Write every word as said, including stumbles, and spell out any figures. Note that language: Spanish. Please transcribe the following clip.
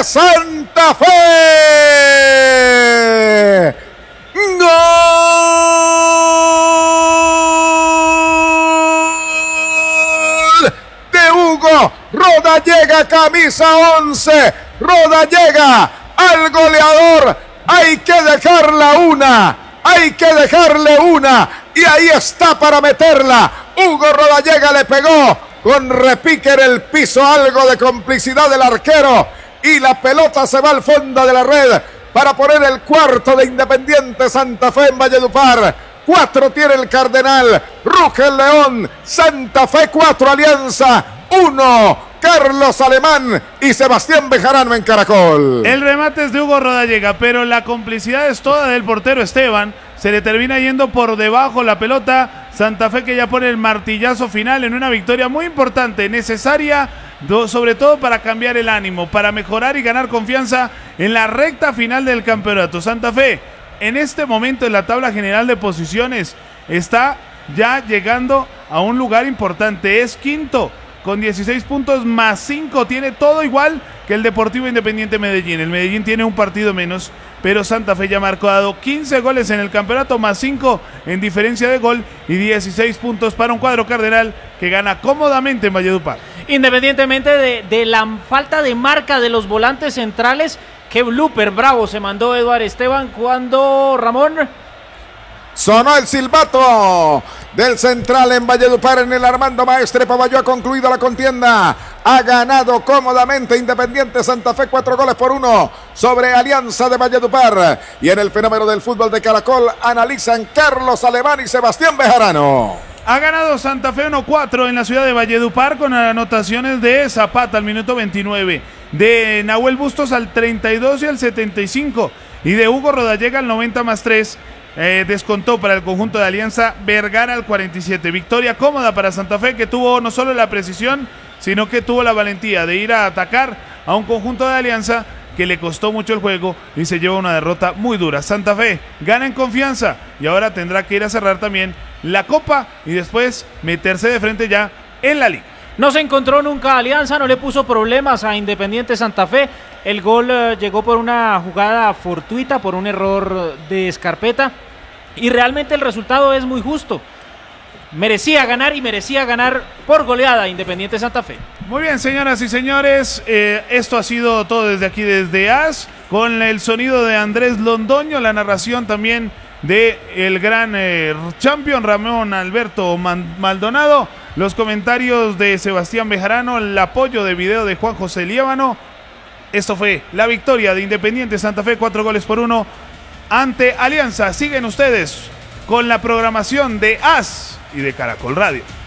de Santa Fe. ¡Gol de Hugo Rodallega, camisa once! Rodallega al goleador. Hay que dejarla una. Hay que dejarle una. Y ahí está para meterla. Hugo Rodallega le pegó con repique en el piso. Algo de complicidad del arquero. Y la pelota se va al fondo de la red para poner el cuarto de Independiente Santa Fe en Valledupar. Cuatro tiene el Cardenal. Ruge el León. Santa Fe cuatro, Alianza uno. Carlos Alemán y Sebastián Bejarano en Caracol. El remate es de Hugo Rodallega, pero la complicidad es toda del portero Esteban. Se le termina yendo por debajo la pelota. Santa Fe que ya pone el martillazo final en una victoria muy importante, necesaria, do, sobre todo para cambiar el ánimo, para mejorar y ganar confianza en la recta final del campeonato. Santa Fe, en este momento en la tabla general de posiciones, está ya llegando a un lugar importante. Es quinto con dieciséis puntos más cinco. Tiene todo igual que el Deportivo Independiente Medellín. El Medellín tiene un partido menos, pero Santa Fe ya ha marcado quince goles en el campeonato, más cinco en diferencia de gol y dieciséis puntos para un cuadro cardenal que gana cómodamente en Valledupar. Independientemente de, de la falta de marca de los volantes centrales, qué blooper bravo se mandó Eduard Esteban cuando Ramón... Sonó el silbato del central en Valledupar, en el Armando Maestre Pavalló. Ha concluido la contienda. Ha ganado cómodamente Independiente Santa Fe cuatro goles por uno sobre Alianza de Valledupar. Y en el fenómeno del fútbol de Caracol analizan Carlos Alemán y Sebastián Bejarano. Ha ganado Santa Fe uno cuatro en la ciudad de Valledupar con anotaciones de Zapata al minuto veintinueve, de Nahuel Bustos al treinta y dos y al setenta y cinco y de Hugo Rodallega al noventa más tres. Eh, descontó para el conjunto de Alianza Vergara al cuarenta y siete. Victoria cómoda para Santa Fe, que tuvo no solo la precisión, sino que tuvo la valentía de ir a atacar a un conjunto de Alianza que le costó mucho el juego y se lleva una derrota muy dura. Santa Fe gana en confianza y ahora tendrá que ir a cerrar también la Copa y después meterse de frente ya en la Liga. No se encontró nunca Alianza, no le puso problemas a Independiente Santa Fe. El gol eh, llegó por una jugada fortuita, por un error de Escarpeta. Y realmente el resultado es muy justo. Merecía ganar y merecía ganar por goleada Independiente Santa Fe. Muy bien, señoras y señores, eh, esto ha sido todo desde aquí, desde A S, con el sonido de Andrés Londoño, la narración también de el gran eh, champion Ramón Alberto Maldonado, los comentarios de Sebastián Bejarano, el apoyo de video de Juan José Líbano. Esto fue la victoria de Independiente Santa Fe, cuatro goles por uno ante Alianza. Siguen ustedes con la programación de A S y de Caracol Radio.